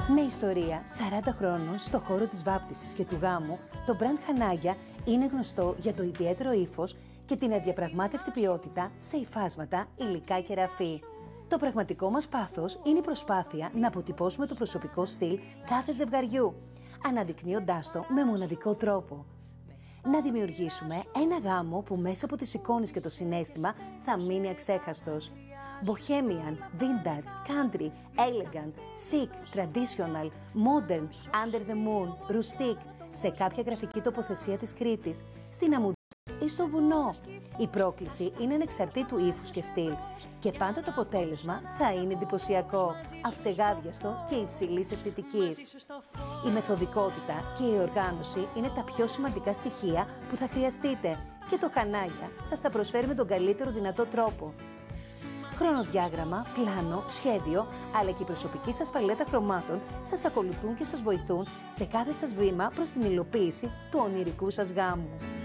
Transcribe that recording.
Με ιστορία 40 χρόνων στο χώρο της βάπτισης και του γάμου, το brand Χανάγια είναι γνωστό για το ιδιαίτερο ύφος και την αδιαπραγμάτευτη ποιότητα σε υφάσματα, υλικά και ραφή. Το πραγματικό μας πάθος είναι η προσπάθεια να αποτυπώσουμε το προσωπικό στυλ κάθε ζευγαριού, αναδεικνύοντάς το με μοναδικό τρόπο. Να δημιουργήσουμε ένα γάμο που μέσα από τις εικόνες και το συναίσθημα θα μείνει αξέχαστος. Bohemian, vintage, country, elegant, chic, traditional, modern, under the moon, rustic, σε κάποια γραφική τοποθεσία της Κρήτης, στην Αμμουδιά ή στο βουνό. Η πρόκληση είναι ανεξαρτήτου ύφους και στυλ και πάντα το αποτέλεσμα θα είναι εντυπωσιακό, αψεγάδιαστο και υψηλής αισθητικής. Η μεθοδικότητα και η οργάνωση είναι τα πιο σημαντικά στοιχεία που θα χρειαστείτε και το Χανάγια σας τα προσφέρει με τον καλύτερο δυνατό τρόπο. Χρονοδιάγραμμα, πλάνο, σχέδιο, αλλά και η προσωπική σας παλέτα χρωμάτων σας ακολουθούν και σας βοηθούν σε κάθε σας βήμα προς την υλοποίηση του ονειρικού σας γάμου.